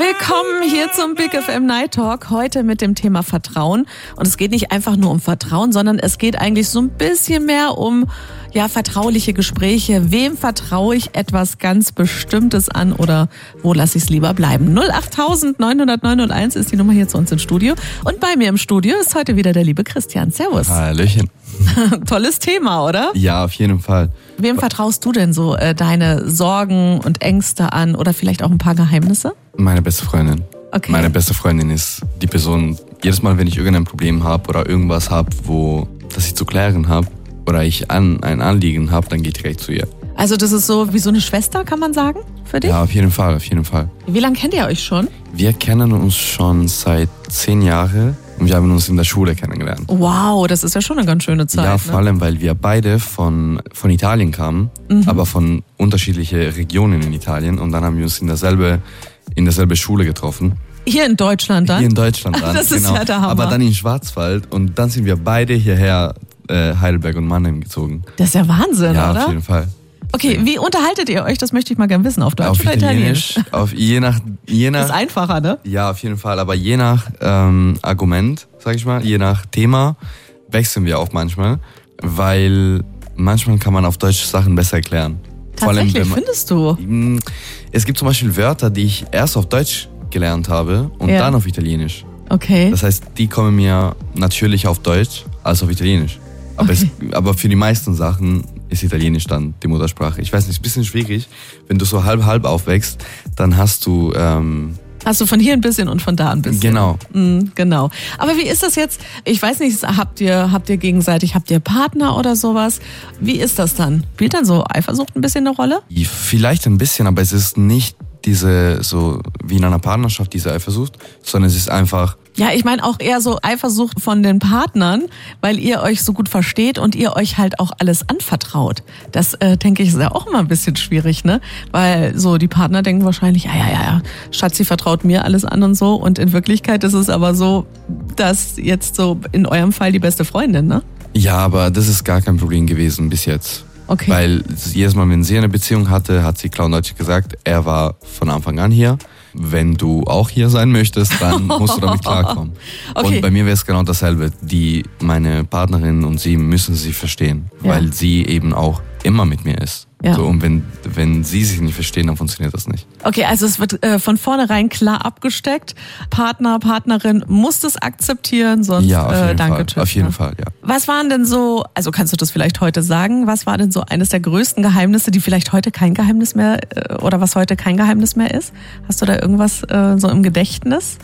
Willkommen hier zum Big FM Night Talk, heute mit dem Thema Vertrauen. Und es geht nicht einfach nur um Vertrauen, sondern es geht eigentlich so ein bisschen mehr um vertrauliche Gespräche. Wem vertraue ich etwas ganz Bestimmtes an oder wo lasse ich es lieber bleiben? 08000 900 ist die Nummer hier zu uns ins Studio. Und bei mir im Studio ist heute wieder der liebe Christian. Servus. Hallöchen. Tolles Thema, oder? Ja, auf jeden Fall. Wem vertraust du denn so deine Sorgen und Ängste an oder vielleicht auch ein paar Geheimnisse? Meine beste Freundin. Okay. Meine beste Freundin ist die Person, jedes Mal, wenn ich irgendein Problem habe oder irgendwas habe, das ich zu klären habe oder ich ein Anliegen habe, dann gehe ich direkt zu ihr. Also das ist so wie so eine Schwester, kann man sagen, für dich? Ja, auf jeden Fall, auf jeden Fall. Wie lange kennt ihr euch schon? Wir kennen uns schon seit 10 Jahren und wir haben uns in der Schule kennengelernt. Wow, das ist ja schon eine ganz schöne Zeit. Ja, vor allem, weil wir beide von Italien kamen, aber von unterschiedlichen Regionen in Italien und dann haben wir uns in derselbe Schule getroffen. Hier in Deutschland dann? Hier in Deutschland dann, das ist ja der Hammer. Aber dann in Schwarzwald und dann sind wir beide hierher, Heidelberg und Mannheim gezogen. Das ist ja Wahnsinn, ja, oder? Ja, auf jeden Fall. Okay, wie unterhaltet ihr euch? Das möchte ich mal gerne wissen. Auf Deutsch auf oder Italienisch? Je nach. Das ist einfacher, ne? Ja, auf jeden Fall. Aber je nach Argument, sag ich mal, je nach Thema wechseln wir auch manchmal, weil manchmal kann man auf Deutsch Sachen besser erklären. Tatsächlich, vor allem, findest du? Es gibt zum Beispiel Wörter, die ich erst auf Deutsch gelernt habe und dann auf Italienisch. Okay. Das heißt, die kommen mir natürlich auf Deutsch als auf Italienisch. Aber für die meisten Sachen ist Italienisch dann die Muttersprache. Ich weiß nicht, ist ein bisschen schwierig. Wenn du so halb aufwächst, dann hast du... Hast du von hier ein bisschen und von da ein bisschen. Genau. Genau. Aber wie ist das jetzt? Ich weiß nicht, habt ihr gegenseitig, habt ihr Partner oder sowas? Wie ist das dann? Spielt dann so Eifersucht ein bisschen eine Rolle? Vielleicht ein bisschen, aber es ist nicht so wie in einer Partnerschaft diese Eifersucht, sondern es ist einfach... Ja, ich meine auch eher so Eifersucht von den Partnern, weil ihr euch so gut versteht und ihr euch halt auch alles anvertraut. Das, denke ich, ist ja auch immer ein bisschen schwierig, ne? Weil so die Partner denken wahrscheinlich, ja, Schatzi vertraut mir alles an und so. Und in Wirklichkeit ist es aber so, dass jetzt so in eurem Fall die beste Freundin, ne? Ja, aber das ist gar kein Problem gewesen bis jetzt. Okay. Weil jedes Mal, wenn sie eine Beziehung hatte, hat sie klar und deutlich gesagt, er war von Anfang an hier. Wenn du auch hier sein möchtest, dann musst du damit klarkommen. Okay. Und bei mir wäre es genau dasselbe. Meine Partnerin und sie müssen sie verstehen, weil sie eben auch immer mit mir ist. Ja. So, und wenn sie sich nicht verstehen, dann funktioniert das nicht. Okay, also es wird von vornherein klar abgesteckt. Partner, Partnerin muss das akzeptieren, sonst danke, tschüss. Auf jeden Fall, ja. Was waren denn so, also kannst du das vielleicht heute sagen, was war denn so eines der größten Geheimnisse, die vielleicht heute kein Geheimnis mehr, oder was heute kein Geheimnis mehr ist? Hast du da irgendwas so im Gedächtnis?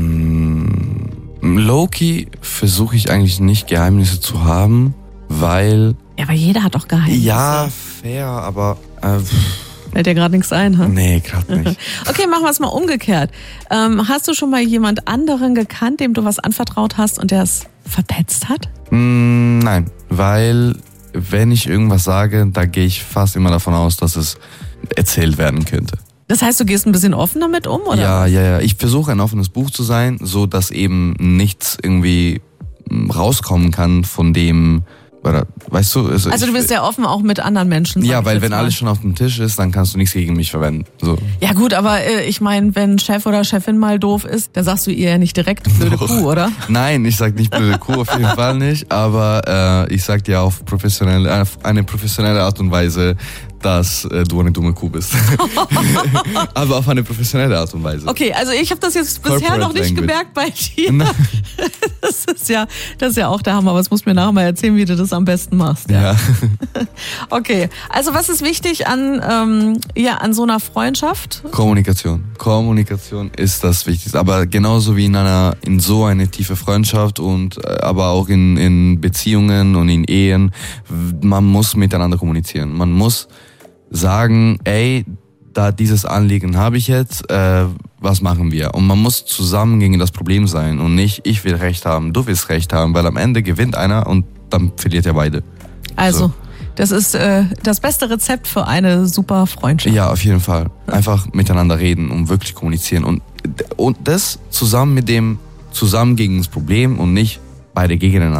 Low-key versuche ich eigentlich nicht Geheimnisse zu haben, weil... Ja, aber jeder hat doch Geheimnisse. Ja, fair, aber... Fällt dir gerade nichts ein, ha? Nee, gerade nicht. Okay, machen wir es mal umgekehrt. Hast du schon mal jemand anderen gekannt, dem du was anvertraut hast und der es verpetzt hat? Nein, weil wenn ich irgendwas sage, da gehe ich fast immer davon aus, dass es erzählt werden könnte. Das heißt, du gehst ein bisschen offen damit um, oder? Ja. Ich versuche ein offenes Buch zu sein, so dass eben nichts irgendwie rauskommen kann von dem... Oder, weißt du, also du bist ja offen auch mit anderen Menschen. Ja, weil wenn alles schon auf dem Tisch ist, dann kannst du nichts gegen mich verwenden. So. Ja gut, aber ich meine, wenn Chef oder Chefin mal doof ist, dann sagst du ihr ja nicht direkt blöde Kuh, oder? Nein, ich sag nicht blöde Kuh, auf jeden Fall nicht. Aber ich sag dir auf eine professionelle Art und Weise, dass du eine dumme Kuh bist. Aber auf eine professionelle Art und Weise. Okay, also ich habe das jetzt bisher noch nicht gemerkt bei dir. Das ist ja auch der Hammer, aber das musst du mir nachher mal erzählen, wie du das am besten machst. Ja. Okay, also was ist wichtig an so einer Freundschaft? Kommunikation. Kommunikation ist das Wichtigste. Aber genauso wie in so eine tiefe Freundschaft und aber auch in Beziehungen und in Ehen, man muss miteinander kommunizieren. Man muss sagen, ey, da dieses Anliegen habe ich jetzt, was machen wir? Und man muss zusammen gegen das Problem sein und nicht, ich will Recht haben, du willst Recht haben, weil am Ende gewinnt einer und dann verliert ja beide. Also, das ist das beste Rezept für eine super Freundschaft. Ja, auf jeden Fall. Einfach miteinander reden und wirklich kommunizieren und das zusammen gegen das Problem und nicht beide gegeneinander.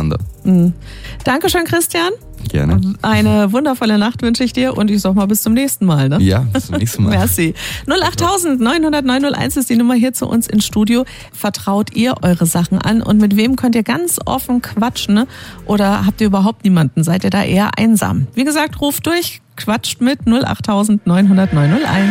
Dankeschön, Christian. Gerne. Eine wundervolle Nacht wünsche ich dir und ich sag mal bis zum nächsten Mal. Ne? Ja, bis zum nächsten Mal. Merci. 08000 900 901 ist die Nummer hier zu uns ins Studio. Vertraut ihr eure Sachen an und mit wem könnt ihr ganz offen quatschen? Ne? Oder habt ihr überhaupt niemanden? Seid ihr da eher einsam? Wie gesagt, ruft durch, quatscht mit 08000 900 901.